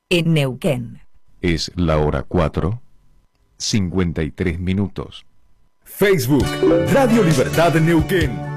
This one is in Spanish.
en Neuquén. Es la hora 4:53. Facebook, Radio Libertad Neuquén.